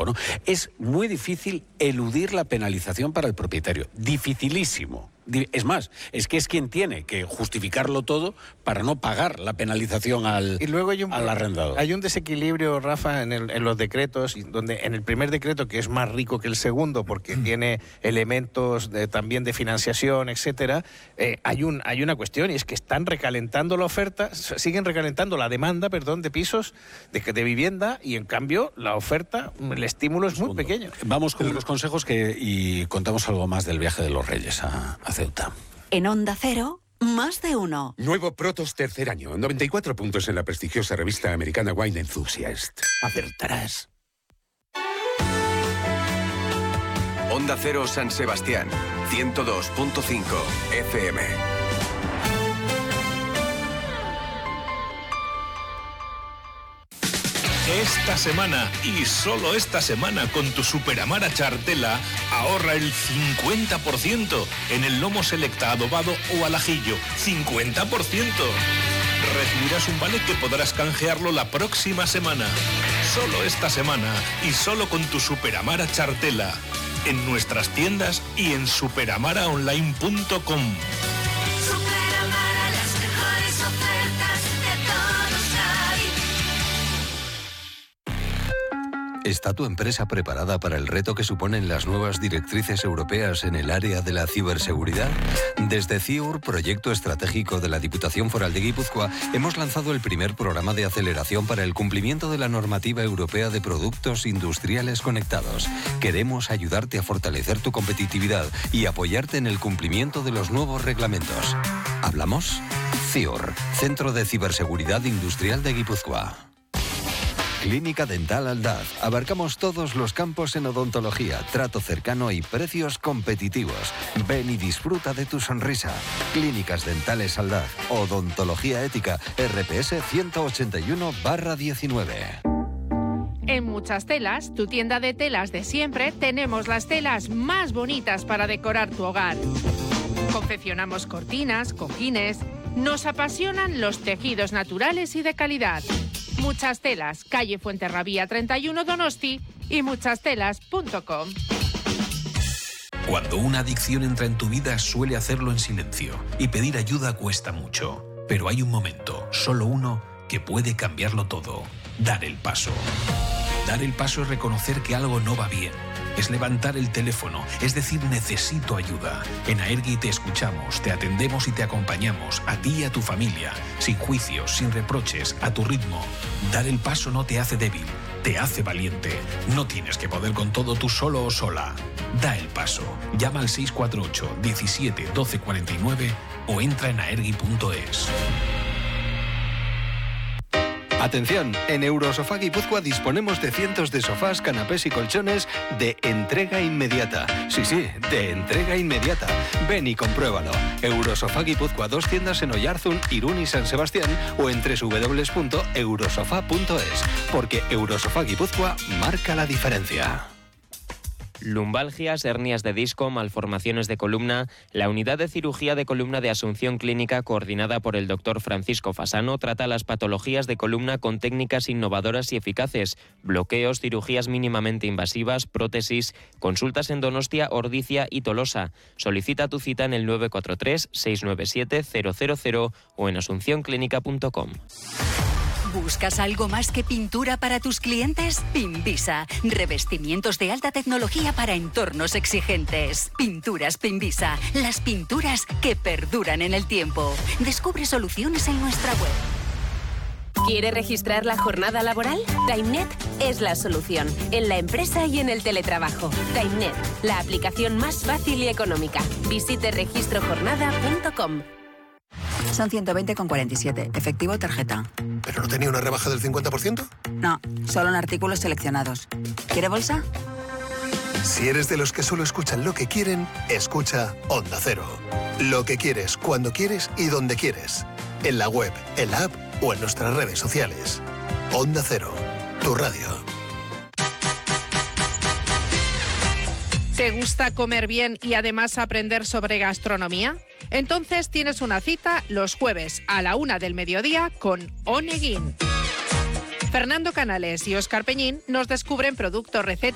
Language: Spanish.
¿no? Es muy difícil eludir la penalización para el propietario. Dificilísimo. Es más, es que es quien tiene que justificarlo todo para no pagar la penalización al arrendador. Hay un desequilibrio, Rafa, en los decretos, donde en el primer decreto, que es más rico que el segundo, porque tiene elementos también de financiación, etcétera, hay una cuestión, y es que están recalentando la oferta, siguen recalentando la demanda, de pisos, de vivienda, y en cambio la oferta, el estímulo es muy pequeño. Vamos con los consejos y contamos algo más del viaje de los Reyes a Ceuta. En Onda Cero, más de uno. Nuevo Protos tercer año, 94 puntos en la prestigiosa revista americana Wine Enthusiast. Acertarás. Onda Cero San Sebastián, 102.5 FM. Esta semana, y solo esta semana, con tu Superamara Chartela, ahorra el 50% en el lomo selecta adobado o al ajillo. ¡50%! Recibirás un vale que podrás canjearlo la próxima semana. Solo esta semana, y solo con tu Superamara Chartela. En nuestras tiendas y en superamaraonline.com. ¿Está tu empresa preparada para el reto que suponen las nuevas directrices europeas en el área de la ciberseguridad? Desde CIUR, proyecto estratégico de la Diputación Foral de Guipúzcoa, hemos lanzado el primer programa de aceleración para el cumplimiento de la normativa europea de productos industriales conectados. Queremos ayudarte a fortalecer tu competitividad y apoyarte en el cumplimiento de los nuevos reglamentos. ¿Hablamos? CIUR, Centro de Ciberseguridad Industrial de Guipúzcoa. Clínica Dental Aldaz. Abarcamos todos los campos en odontología, trato cercano y precios competitivos. Ven y disfruta de tu sonrisa. Clínicas Dentales Aldaz. Odontología ética. RPS 181/19. En Muchas Telas, tu tienda de telas de siempre, tenemos las telas más bonitas para decorar tu hogar. Confeccionamos cortinas, cojines. Nos apasionan los tejidos naturales y de calidad. Muchas Telas, calle Fuenterrabía 31 Donosti y muchastelas.com. Cuando una adicción entra en tu vida, suele hacerlo en silencio, y pedir ayuda cuesta mucho. Pero hay un momento, solo uno, que puede cambiarlo todo: dar el paso. Dar el paso es reconocer que algo no va bien. Es levantar el teléfono, es decir, necesito ayuda. En Aergi te escuchamos, te atendemos y te acompañamos, a ti y a tu familia, sin juicios, sin reproches, a tu ritmo. Dar el paso no te hace débil, te hace valiente. No tienes que poder con todo tú solo o sola. Da el paso. Llama al 648 17 12 49 o entra en aergi.es. Atención, en Eurosofá Guipúzcoa disponemos de cientos de sofás, canapés y colchones de entrega inmediata. Sí, de entrega inmediata. Ven y compruébalo. Eurosofá Guipúzcoa, 2 tiendas en Oyarzun, Irún y San Sebastián, o en www.eurosofá.es, porque Eurosofá Guipúzcoa marca la diferencia. Lumbalgias, hernias de disco, malformaciones de columna. La unidad de cirugía de columna de Asunción Clínica, coordinada por el doctor Francisco Fasano, trata las patologías de columna con técnicas innovadoras y eficaces: bloqueos, cirugías mínimamente invasivas, prótesis. Consultas en Donostia, Ordizia y Tolosa. Solicita tu cita en el 943 697 000 o en asuncionclínica.com. ¿Buscas algo más que pintura para tus clientes? Pinvisa. Revestimientos de alta tecnología para entornos exigentes. Pinturas Pinvisa. Las pinturas que perduran en el tiempo. Descubre soluciones en nuestra web. ¿Quiere registrar la jornada laboral? TimeNet es la solución, en la empresa y en el teletrabajo. TimeNet, la aplicación más fácil y económica. Visite registrojornada.com. Son 120,47. Efectivo o tarjeta. ¿Pero no tenía una rebaja del 50%? No, solo en artículos seleccionados. ¿Quiere bolsa? Si eres de los que solo escuchan lo que quieren, escucha Onda Cero. Lo que quieres, cuando quieres y donde quieres. En la web, en la app o en nuestras redes sociales. Onda Cero, tu radio. ¿Te gusta comer bien y además aprender sobre gastronomía? Entonces tienes una cita los jueves a la 1 del mediodía con Oneguín. Fernando Canales y Óscar Peñín nos descubren productos, recetas